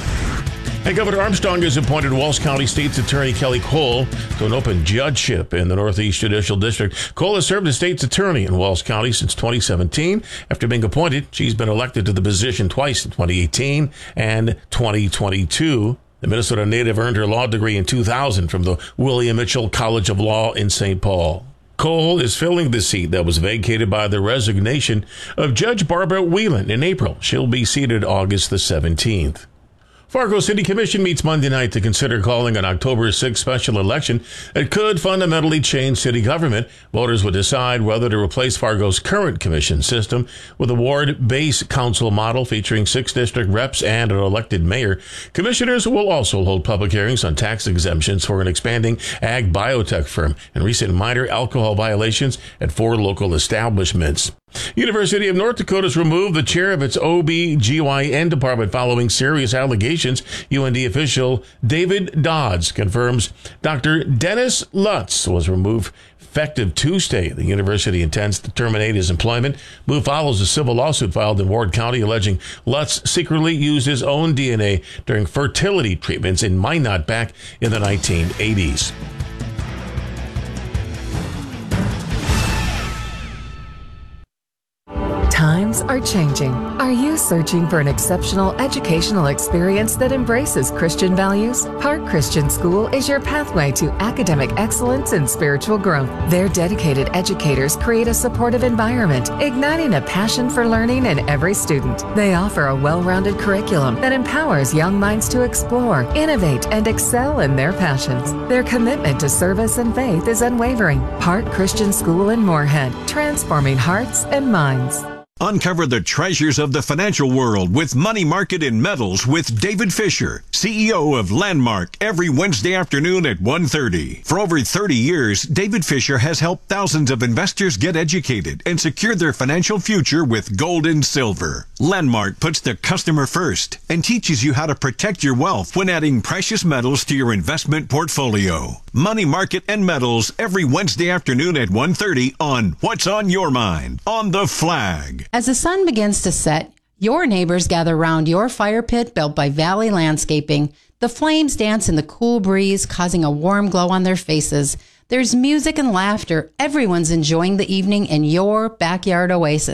And Governor Armstrong has appointed Walsh County State's Attorney Kelly Cole to an open judgeship in the Northeast Judicial District. Cole has served as State's Attorney in Walsh County since twenty seventeen. After being appointed, she's been elected to the position twice in twenty eighteen and twenty twenty-two. The Minnesota native earned her law degree in two thousand from the William Mitchell College of Law in Saint Paul. Cole is filling the seat that was vacated by the resignation of Judge Barbara Whelan in April. She'll be seated August the seventeenth. Fargo City Commission meets Monday night to consider calling an October sixth special election that could fundamentally change city government. Voters will decide whether to replace Fargo's current commission system with a ward-based council model featuring six district reps and an elected mayor. Commissioners will also hold public hearings on tax exemptions for an expanding ag biotech firm and recent minor alcohol violations at four local establishments. University of North Dakota's removed the chair of its O B G Y N department following serious allegations. U N D official David Dodds confirms Doctor Dennis Lutz was removed effective Tuesday. The university intends to terminate his employment. Move follows a civil lawsuit filed in Ward County alleging Lutz secretly used his own D N A during fertility treatments in Minot back in the nineteen eighties. Times are changing. Are you searching for an exceptional educational experience that embraces Christian values? Park Christian School is your pathway to academic excellence and spiritual growth. Their dedicated educators create a supportive environment, igniting a passion for learning in every student. They offer a well-rounded curriculum that empowers young minds to explore, innovate, and excel in their passions. Their commitment to service and faith is unwavering. Park Christian School in Moorhead, transforming hearts and minds. Uncover the treasures of the financial world with Money Market and Metals with David Fisher, C E O of Landmark, every Wednesday afternoon at one thirty. For over thirty years, David Fisher has helped thousands of investors get educated and secure their financial future with gold and silver. Landmark puts the customer first and teaches you how to protect your wealth when adding precious metals to your investment portfolio. Money Market and Metals every Wednesday afternoon at one thirty on What's on Your Mind on The Flag. As the sun begins to set, your neighbors gather around your fire pit built by Valley Landscaping. The flames dance in the cool breeze, causing a warm glow on their faces. There's music and laughter. Everyone's enjoying the evening in your backyard oasis.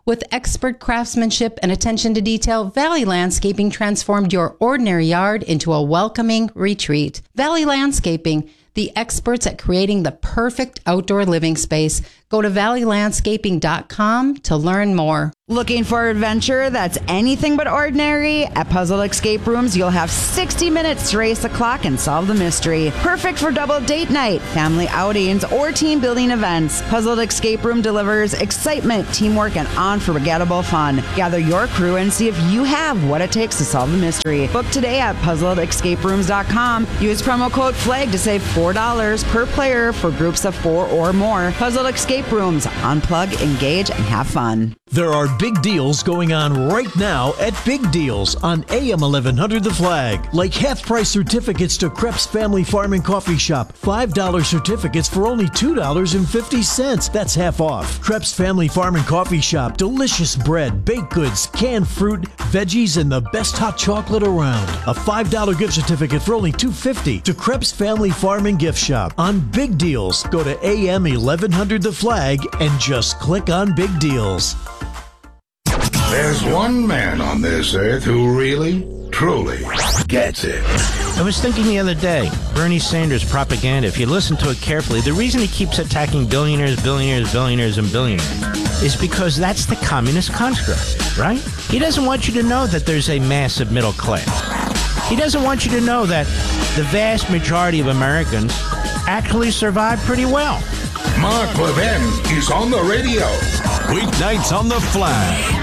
With expert craftsmanship and attention to detail, Valley Landscaping transformed your ordinary yard into a welcoming retreat. Valley Landscaping, the experts at creating the perfect outdoor living space. Go to valley landscaping dot com to learn more. Looking for adventure that's anything but ordinary? At Puzzle Escape Rooms, you'll have sixty minutes to race the clock and solve the mystery. Perfect for double date night, family outings, or team building events. Puzzle Escape Room delivers excitement, teamwork, and unforgettable fun. Gather your crew and see if you have what it takes to solve the mystery. Book today at puzzle escape rooms dot com. Use promo code FLAG to save four dollars per player for groups of four or more. Puzzle Escape Rooms. Unplug, engage, and have fun. There are big deals going on right now at Big Deals on A M eleven hundred The Flag. Like half-price certificates to Krebs Family Farm and Coffee Shop. five dollar certificates for only two dollars and fifty cents. That's half off. Krebs Family Farm and Coffee Shop. Delicious bread, baked goods, canned fruit, veggies, and the best hot chocolate around. A five dollar gift certificate for only two dollars and fifty cents to Krebs Family Farm and Gift Shop. On Big Deals, go to A M eleven hundred The Flag and just click on Big Deals. There's one man on this earth who really, truly gets it. I was thinking the other day, Bernie Sanders propaganda, if you listen to it carefully, the reason he keeps attacking billionaires, billionaires, billionaires, and billionaires is because that's the communist construct, right? He doesn't want you to know that there's a massive middle class. He doesn't want you to know that the vast majority of Americans actually survive pretty well. Mark Levin is on the radio. Weeknights on The Flag.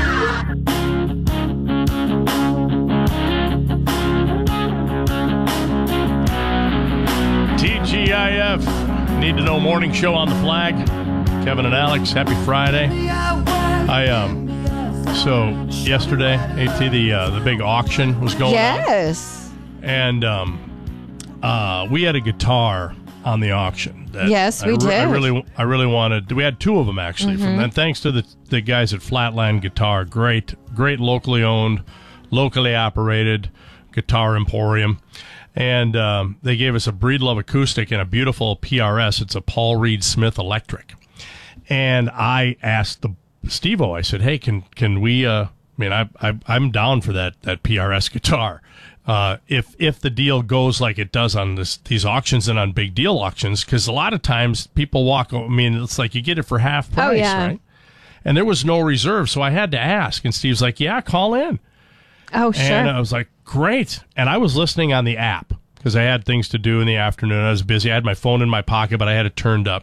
T G I F, Need to Know Morning Show on The Flag. Kevin and Alex, happy Friday. I, um, so yesterday, AT, the, uh, the big auction was going yes. on. Yes. And, um, uh, we had a guitar on the auction. That yes, we I, did. I really, I really wanted. We had two of them actually. Mm-hmm. From and thanks to the the guys at Flatland Guitar, great, great locally owned, locally operated guitar emporium, and um, they gave us a Breedlove acoustic and a beautiful P R S. It's a Paul Reed Smith electric, and I asked the Steve-O, I said, "Hey, can can we? Uh, I mean, I, I I'm down for that that P R S guitar." Uh, if if the deal goes like it does on this, these auctions and on big deal auctions, because a lot of times people walk, I mean, it's like you get it for half price, oh, yeah. right? And there was no reserve, so I had to ask. And Steve's like, yeah, call in. Oh, sure. And I was like, great. And I was listening on the app because I had things to do in the afternoon. I was busy. I had my phone in my pocket, but I had it turned up.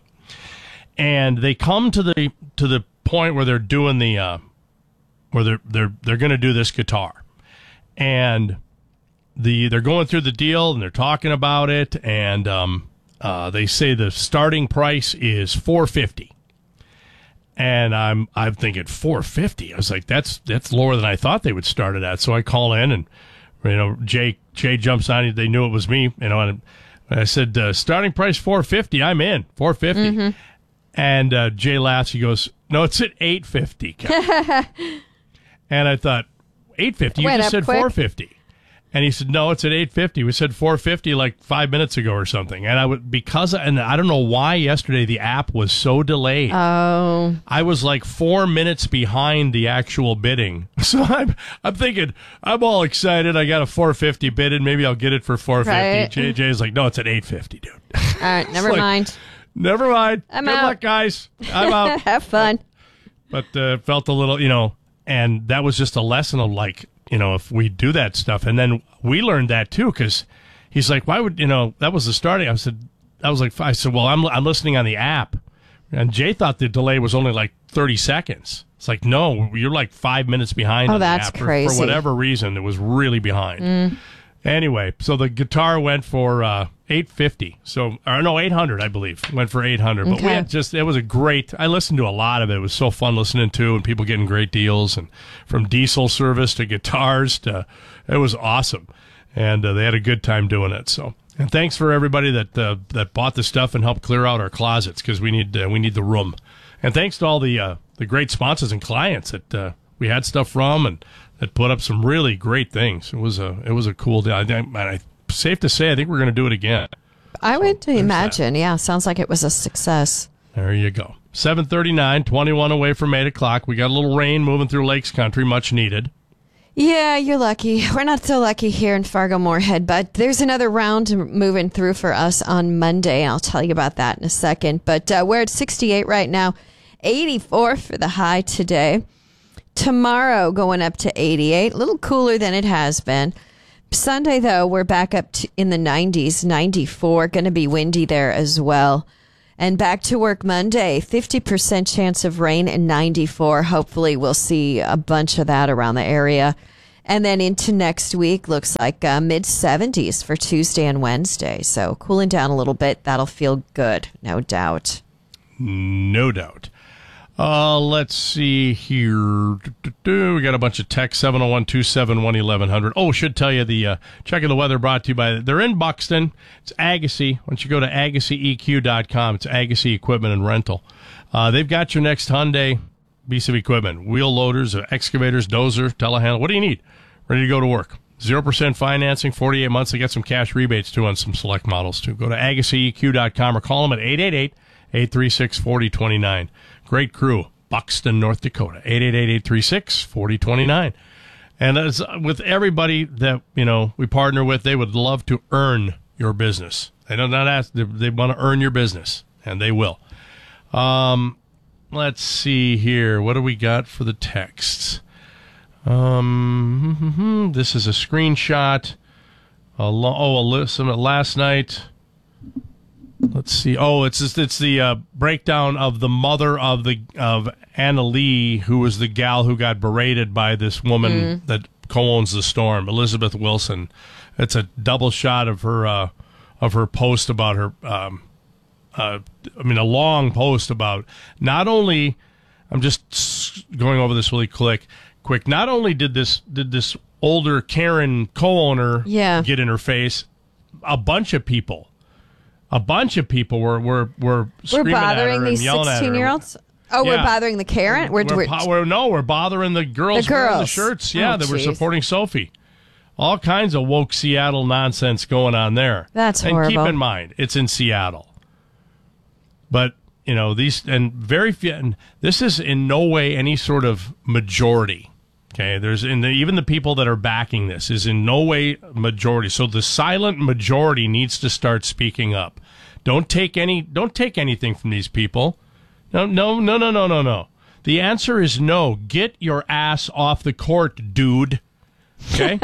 And they come to the to the point where they're doing the, uh, where they're, they're, they're going to do this guitar. And... The they're going through the deal and they're talking about it, and um, uh, they say the starting price is four hundred fifty dollars. And I'm I'm thinking four hundred fifty dollars. I was like, that's that's lower than I thought they would start it at. So I call in, and you know, Jay Jay jumps on. They knew it was me, you know, and I said uh, starting price four hundred fifty dollars. I'm in four hundred fifty dollars. Mm-hmm. And uh, Jay laughs. He goes, no, it's at eight hundred fifty dollars. And I thought, eight hundred fifty dollars? You Went just up said quick. four hundred fifty dollars. And he said, no, it's at eight hundred fifty dollars. We said four hundred fifty dollars like five minutes ago or something. And I would, because, and I don't know why yesterday the app was so delayed. Oh. I was like four minutes behind the actual bidding. So I'm, I'm thinking, I'm all excited. I got a four hundred fifty bid and maybe I'll get it for four hundred fifty. Right. J J's like, no, it's at eight hundred fifty, dude. All right, never like, mind. Never mind. I'm Good out. luck, guys. I'm out. Have fun. But uh, felt a little, you know, and that was just a lesson of like, you know, if we do that stuff. And then we learned that too, because he's like, why would, you know, that was the starting. I said, I was like, I said, well, I'm, I'm listening on the app. And Jay thought the delay was only like thirty seconds. It's like, no, you're like five minutes behind. Oh, on that's the app. crazy. For, for whatever reason, it was really behind. Mm. Anyway, so the guitar went for uh, eight hundred fifty dollars. So, or no, eight hundred dollars, I believe. Went for eight hundred dollars. But we Okay. had just, it was a great, I listened to a lot of it. It was so fun listening to, and people getting great deals, and from diesel service to guitars to, it was awesome. And uh, they had a good time doing it. So, and thanks for everybody that uh, that bought the stuff and helped clear out our closets, because we need uh, we need the room. And thanks to all the uh, the great sponsors and clients that uh, we had stuff from, and that put up some really great things. It was a it was a cool day. I, I, I, safe to say, I think we're going to do it again. I would imagine. Yeah, sounds like it was a success. There you go. seven thirty-nine, twenty-one away from eight o'clock. We got a little rain moving through Lakes Country, much needed. Yeah, you're lucky. We're not so lucky here in Fargo-Moorhead, but there's another round moving through for us on Monday. I'll tell you about that in a second. But uh, we're at sixty-eight right now, eighty-four for the high today. Tomorrow going up to eighty-eight, a little cooler than it has been. Sunday, though, we're back up to in the nineties, ninety-four, going to be windy there as well. And back to work Monday, fifty percent chance of rain and ninety-four. Hopefully we'll see a bunch of that around the area. And then into next week, looks like uh, mid seventies for Tuesday and Wednesday. So cooling down a little bit. That'll feel good, no doubt. No doubt. Uh, let's see here. We got a bunch of text, seven oh one, two seven one, eleven hundred. Oh, should tell you the uh, check of the weather brought to you by, they're in Buxton. It's Agassi. Once you go to agassi e q dot com, it's Agassi Equipment and Rental. Uh, they've got your next Hyundai piece of equipment. Wheel loaders, excavators, dozer, telehandler. What do you need? Ready to go to work. zero percent financing, forty-eight months. They got some cash rebates, too, on some select models, too. Go to agassi e q dot com or call them at eight eight eight, eight three six, four oh two nine. Great crew, Buxton, North Dakota, eight eight eight, eight three six, four oh two nine. And as with everybody that, you know, we partner with, they would love to earn your business. They don't not ask, they, they want to earn your business, and they will. Um, let's see here. What do we got for the texts? Um, this is a screenshot. A lo- oh, Alyssa, last night. Let's see. Oh, it's just, it's the uh, breakdown of the mother of the of Anna Lee, who was the gal who got berated by this woman mm. that co-owns the Storm, Elizabeth Wilson. It's a double shot of her uh, of her post about her. Um, uh, I mean, a long post about not only. I'm just going over this really quick. Quick. Not only did this did this older Karen co-owner yeah. get in her face, a bunch of people. A bunch of people were were were screaming we're bothering at her these and yelling at her. sixteen-year-olds. Oh, yeah. we're bothering the Karen. We're, we're, we're, we're no, we're bothering the girls, the girls. wearing the shirts. Yeah, oh, that were geez. supporting Sophie. All kinds of woke Seattle nonsense going on there. That's and horrible. keep in mind, it's in Seattle. But you know these and very few. And this is in no way any sort of majority. Okay, there's in the, even the people that are backing this is in no way majority. So the silent majority needs to start speaking up. Don't take any. Don't take anything from these people. No, no, no, no, no, no, no. The answer is no. Get your ass off the court, dude. Okay.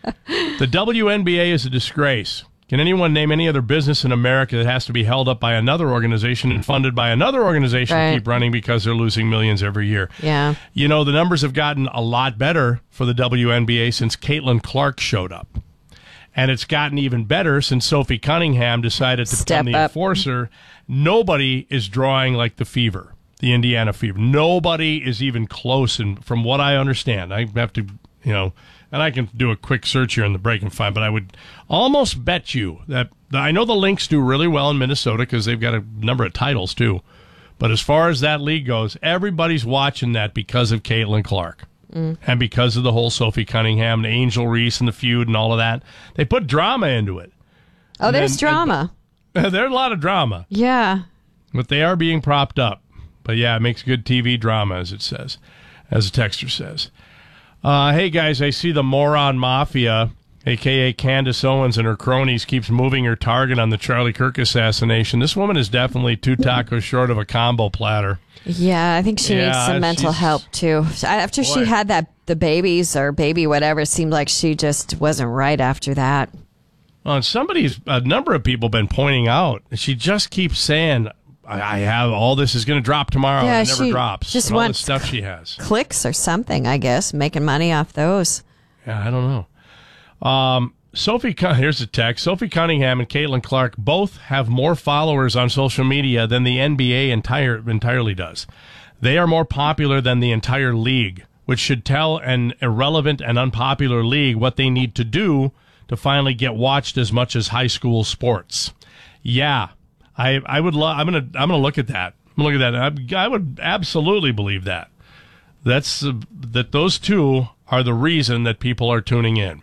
The W N B A is a disgrace. Can anyone name any other business in America that has to be held up by another organization and funded by another organization right. to keep running because they're losing millions every year? Yeah. You know, the numbers have gotten a lot better for the W N B A since Caitlin Clark showed up. And it's gotten even better since Sophie Cunningham decided to Step become the up. enforcer. Nobody is drawing like the Fever, the Indiana Fever. Nobody is even close. And from what I understand, I have to, you know, and I can do a quick search here in the break and find, but I would almost bet you that I know the Lynx do really well in Minnesota because they've got a number of titles too. But as far as that league goes, everybody's watching that because of Caitlin Clark. Mm. And because of the whole Sophie Cunningham and Angel Reese and the feud and all of that. They put drama into it. Oh, and there's then, drama. And, there's a lot of drama. Yeah. But they are being propped up. But yeah, it makes good T V drama, as it says, as the texter says. Uh, hey, guys, I see the moron mafia, a k a. Candace Owens and her cronies, keeps moving her target on the Charlie Kirk assassination. This woman is definitely two tacos short of a combo platter. Yeah, I think she yeah, needs some mental help, too. After boy. she had that the babies or baby whatever, it seemed like she just wasn't right after that. Well, and somebody's, a number of people have been pointing out, she just keeps saying, I have all this is going to drop tomorrow, yeah, and it never she drops. Just and all wants the stuff she has. Clicks or something, I guess, making money off those. Yeah, I don't know. Um, Sophie, here's a text. Sophie Cunningham and Caitlin Clark both have more followers on social media than the N B A entire entirely does. They are more popular than the entire league, which should tell an irrelevant and unpopular league what they need to do to finally get watched as much as high school sports. Yeah, I I would love. I'm gonna I'm gonna look at that. I'm gonna look at that. I, I would absolutely believe that. That's uh, that those two are the reason that people are tuning in.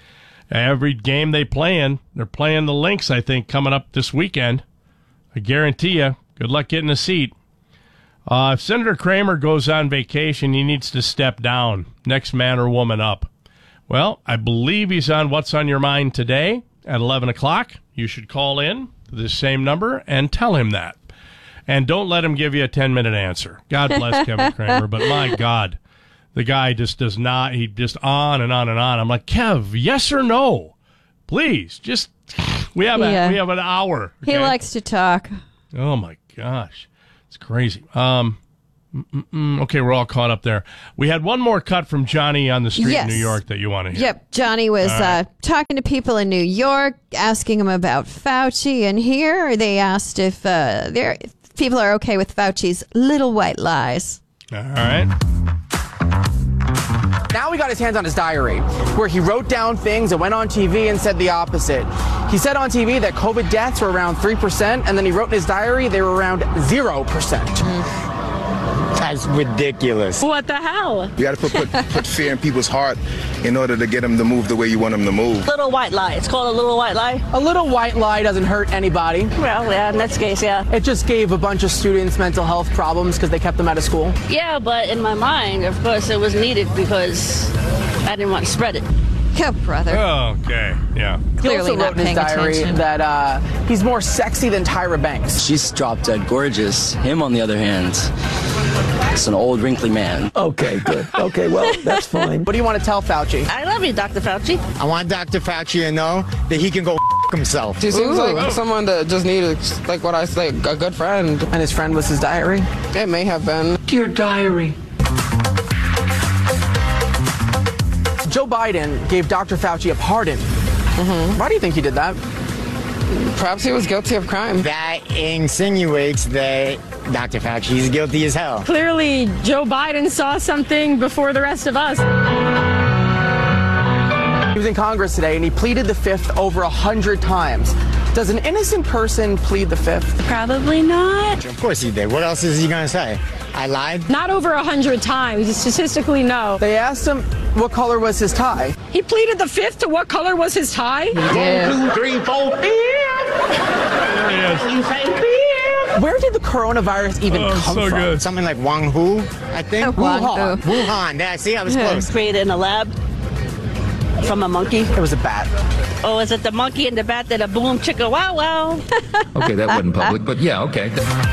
Every game they playing, they're playing the Lynx, I think, coming up this weekend. I guarantee you. Good luck getting a seat. Uh, if Senator Kramer goes on vacation, he needs to step down. Next man or woman up. Well, I believe he's on What's on Your Mind today at eleven o'clock. You should call in to this same number and tell him that. And don't let him give you a ten-minute answer. God bless Kevin Kramer, but my God, the guy just does not, he just on and on and on. I'm like, Kev, yes or no? Please, just, we have, Yeah. a, we have an hour. He okay? likes to talk. Oh, my gosh. It's crazy. Um, mm-mm. Okay, we're all caught up there. We had one more cut from Johnny on the street Yes. in New York that you want to hear. Yep, Johnny was All right. uh, talking to people in New York, asking them about Fauci, and here they asked if, uh, they're, if people are okay with Fauci's little white lies. All right. Now he got his hands on his diary, where he wrote down things and went on T V and said the opposite. He said on T V that COVID deaths were around three percent, and then he wrote in his diary they were around zero percent. That's ridiculous. What the hell? You got to put, put put fear in people's heart in order to get them to move the way you want them to move. Little white lie. It's called a little white lie. A little white lie doesn't hurt anybody. Well, yeah, in this case, yeah. It just gave a bunch of students mental health problems because they kept them out of school. Yeah, but in my mind, of course, it was needed because I didn't want to spread it. Yeah, brother. Okay, yeah. He also wrote in his diary attention. that uh, he's more sexy than Tyra Banks. She's drop dead gorgeous. Him, on the other hand, it's an old wrinkly man. Okay, good. Okay, well, that's fine. What do you want to tell Fauci? I love you, Doctor Fauci. I want Doctor Fauci to know that he can go f- himself. He seems like someone that just needed, like what I say, a good friend. And his friend was his diary? It may have been. Dear diary. Joe Biden gave Doctor Fauci a pardon. Mm-hmm. Why do you think he did that? Perhaps he was guilty of crime. That insinuates that Doctor Fauci is guilty as hell. Clearly, Joe Biden saw something before the rest of us. He was in Congress today and he pleaded the fifth over a hundred times. Does an innocent person plead the fifth? Probably not. Of course he did. What else is he going to say? I lied? Not over a hundred times. Statistically, no. They asked him what color was his tie. He pleaded the fifth to what color was his tie? Yeah. One, two, three, four, Where did the coronavirus even Oh, come so from? good. Something like Wang Hu, I think. Oh, Wuhan. Wuhan. Yeah, see, I was close. Created in a lab from a monkey. It was a bat. Oh, is it the monkey and the bat that a boom chicka wow wow? Okay, that wasn't public, but yeah, okay.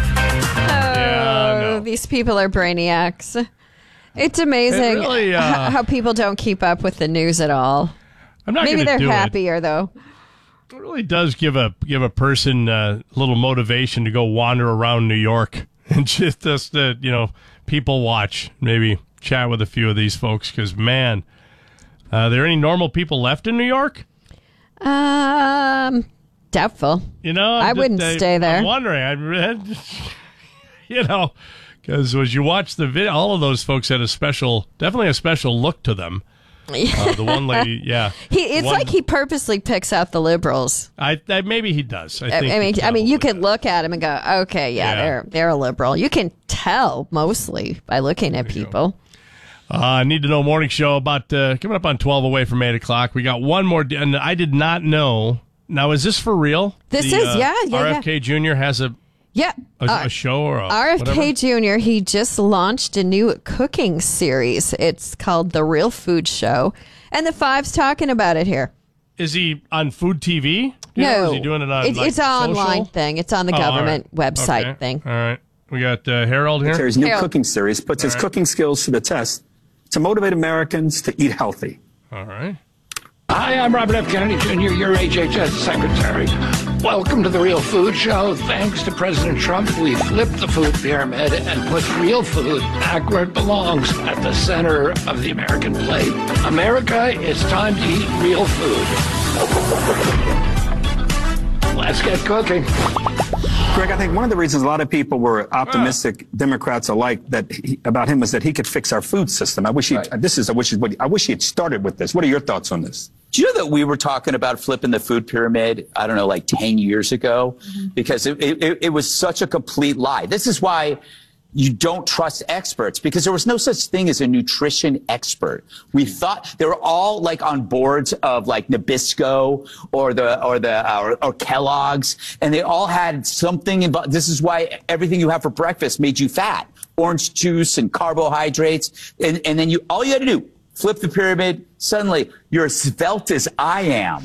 Oh, these people are brainiacs. It's amazing It really, uh, how, how people don't keep up with the news at all. I'm not Maybe gonna they're do it. happier, though. It really does give a give a person uh, a little motivation to go wander around New York and just, just uh, you know, people watch. Maybe chat with a few of these folks because, man, uh, are there any normal people left in New York? Um, doubtful. You know, I I'm wouldn't just- stay there. I'm wondering. I read, you know, because as you watch the video, all of those folks had a special, definitely a special look to them. Uh, the one lady, yeah. He, it's One- like he purposely picks out the liberals. I, I maybe he does. I, I, think I mean, he I mean, you probably could look at him and go, "Okay, yeah, Yeah. they're they're a liberal." You can tell mostly by looking at people. Uh, Need to Know Morning Show about uh, coming up on twelve away from eight o'clock. We got one more, and I did not know. Now, is this for real? This The, is, uh, yeah, yeah, R F K Junior has a Yeah, a, uh, a show or a R F K whatever? Junior He just launched a new cooking series. It's called The Real Food Show, and the Five's talking about it here. Is he on Food T V? Do you no, know, or is he doing it on? It's, like, it's an online social? thing. It's on the Oh, all government right. website Okay. thing. All right, we got uh, Harold here. His new Harold. cooking series puts his All right. cooking skills to the test to motivate Americans to eat healthy. All right. Hi, I'm Robert F. Kennedy Junior, your H H S Secretary. Welcome to the Real Food Show. Thanks to President Trump, we flipped the food pyramid and put real food back where it belongs, at the center of the American plate. America, it's time to eat real food. Let's get cooking. Greg, I think one of the reasons a lot of people were optimistic, Democrats alike, that he, about him was that he could fix our food system. I wish he. This is. I wish. What I wish he had started with this. What are your thoughts on this? Do you know that we were talking about flipping the food pyramid, I don't know, like ten years ago? Because it, it, it was such a complete lie. This is why you don't trust experts, because there was no such thing as a nutrition expert. We thought they were all like on boards of like Nabisco or the or the uh, or, or Kellogg's, and they all had something involved. This is why everything you have for breakfast made you fat. orange juice and carbohydrates. And, and then you, all you got to do, flip the pyramid. Suddenly, you're as svelte as I am.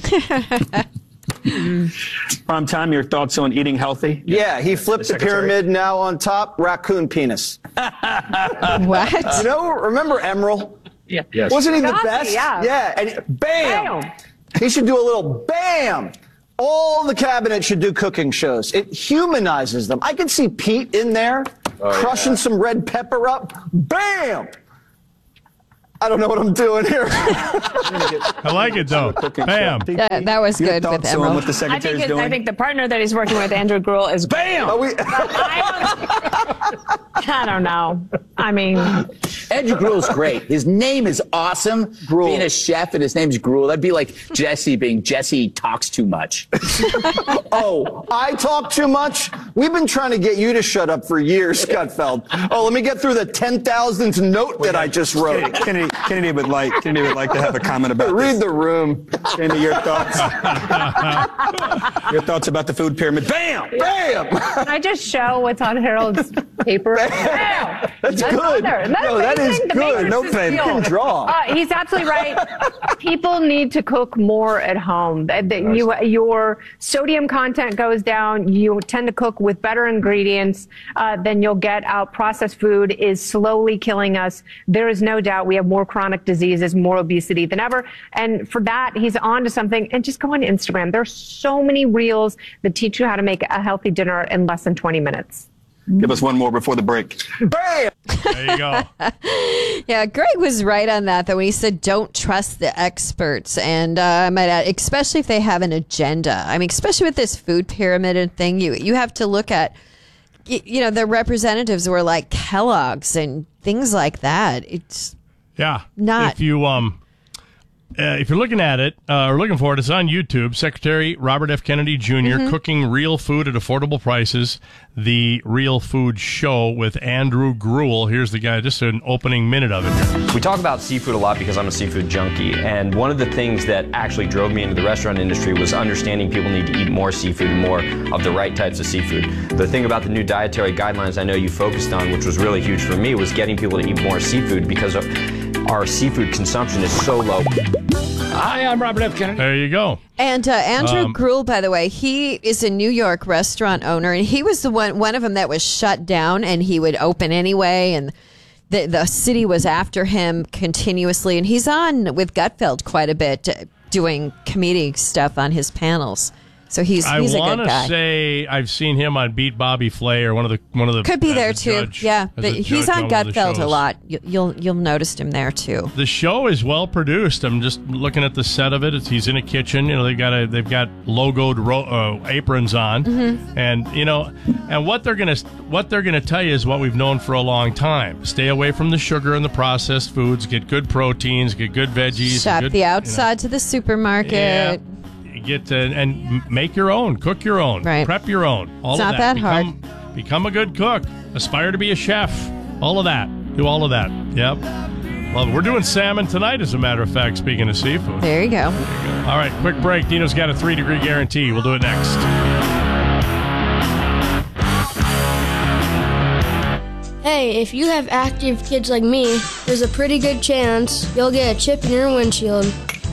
Prime time, your thoughts on eating healthy? Yeah, he flipped the, the pyramid. Now on top, raccoon penis. What? You know, remember Emerald? Yeah. Yes. Wasn't he the Nazi, best? yeah. Yeah, and bam! Bam! He should do a little bam! All the cabinet should do cooking shows. It humanizes them. I can see Pete in there, oh, crushing yeah. some red pepper up. Bam! I don't know what I'm doing here. I like it, though. Bam. That, that was good with Emerald. What the I think, it, doing? I think the partner that he's working with, Andrew Gruel, is bam. Are we- I don't know. I mean, Andrew Gruel's great. His name is awesome. Gruel. Being a chef and his name's Gruel, that'd be like Jesse being Jesse talks too much. Oh, I talk too much? We've been trying to get you to shut up for years, Gutfeld. Oh, let me get through the ten thousandth note that I just wrote. Kennedy, Kennedy, Kennedy would like Kennedy would like to have a comment about Read this. the room. Kennedy, your thoughts? Your thoughts about the food pyramid? Bam! Bam! can I just show what's on Harold's paper? Bam! That's, That's good. That's no, that is the good. No Matrix fan can draw. Uh, he's absolutely right. People need to cook more at home. That, that you, your sodium content goes down. You tend to cook with better ingredients uh, than you'll get out. Processed food is slowly killing us. There is no doubt we have more chronic diseases, more obesity than ever. And for that, he's on to something. And just go on Instagram. There's so many reels that teach you how to make a healthy dinner in less than twenty minutes. Give us one more before the break. Bam! There you go. Yeah, Greg was right on that, though, when he said don't trust the experts. And uh, I might add, especially if they have an agenda. I mean, especially with this food pyramid and thing, you, you have to look at, you know, the representatives were like Kellogg's and things like that. It's yeah. not. If you, um, Uh, if you're looking at it, uh, or looking for it, it's on YouTube. Secretary Robert F. Kennedy Junior Mm-hmm. cooking real food at affordable prices. The Real Food Show with Andrew Gruel. Here's the guy, just an opening minute of it. We talk about seafood a lot because I'm a seafood junkie, and one of the things that actually drove me into the restaurant industry was understanding people need to eat more seafood, more of the right types of seafood. The thing about the new dietary guidelines I know you focused on, which was really huge for me, was getting people to eat more seafood because of our seafood consumption is so low. Hi, I'm Robert F. Kennedy. There you go. And uh, Andrew Um, Gruel, by the way, he is a New York restaurant owner, and he was the one one of them that was shut down, and he would open anyway, and the the city was after him continuously, and he's on with Gutfeld quite a bit, uh, doing comedic stuff on his panels. So he's I he's a want good to guy. say I've seen him on Beat Bobby Flay or one of the one of the Could be as there a too. judge- yeah, as but a he's judge on one of the Gutfeld a shows. lot. You, you'll you'll notice him there too. The show is well produced. I'm just looking at the set of it. It's, he's in a kitchen. You know, they've got a they've got logoed ro- uh, aprons on, Mhm. and you know, and what they're gonna what they're gonna tell you is what we've known for a long time. Stay away from the sugar and the processed foods. Get good proteins. Get good veggies. Shop good, the outside to the supermarket. Yeah. Get to, and make your own, cook your own, Right. prep your own. All It's of not that. that hard. Become, become a good cook. Aspire to be a chef. All of that. Do all of that. Yep. Love it. We're doing salmon tonight, as a matter of fact, speaking of seafood. There you go. All right, quick break. Dino's got a three-degree guarantee. We'll do it next. Hey, if you have active kids like me, there's a pretty good chance you'll get a chip in your windshield.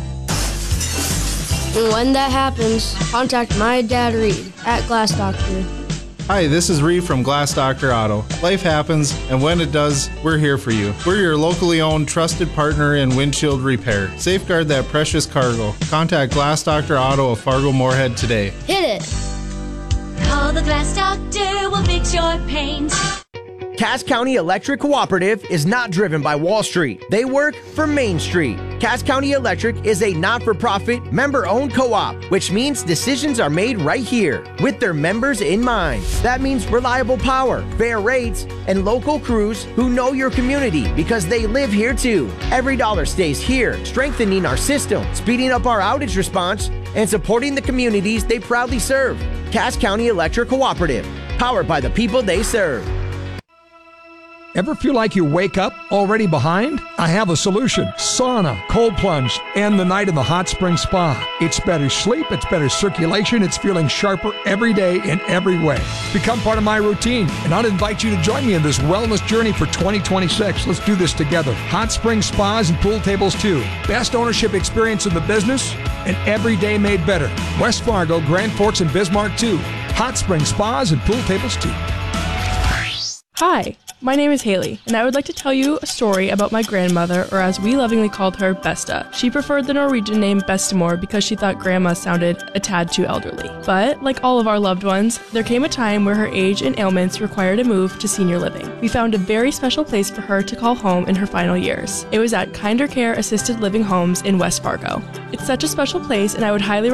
And when that happens, contact my dad Reed at Glass Doctor. Hi, this is Reed from Glass Doctor Auto. Life happens, and when it does, we're here for you. We're your locally owned, trusted partner in windshield repair. Safeguard that precious cargo. Contact Glass Doctor Auto of Fargo Moorhead today. Hit it! Call the Glass Doctor, we'll fix your paint. Cass County Electric Cooperative is not driven by Wall Street. They work for Main Street. Cass County Electric is a not-for-profit, member-owned co-op, which means decisions are made right here with their members in mind. That means reliable power, fair rates, and local crews who know your community because they live here too. Every dollar stays here, strengthening our system, speeding up our outage response, and supporting the communities they proudly serve. Cass County Electric Cooperative, powered by the people they serve. Ever feel like you wake up already behind? I have a solution. Sauna, cold plunge, and the night in the hot spring spa. It's better sleep, it's better circulation, it's feeling sharper every day in every way. Become part of my routine, and I'll invite you to join me in this wellness journey for twenty twenty-six. Let's do this together. Hot spring spas and pool tables too. Best ownership experience in the business, and every day made better. West Fargo, Grand Forks, and Bismarck too. Hot spring spas and pool tables too. Hi, my name is Haley, and I would like to tell you a story about my grandmother, or as we lovingly called her, Besta. She preferred the Norwegian name Bestemor because she thought grandma sounded a tad too elderly. But, like all of our loved ones, there came a time where her age and ailments required a move to senior living. We found a very special place for her to call home in her final years. It was at Kinder Care Assisted Living Homes in West Fargo. It's such a special place, and I would highly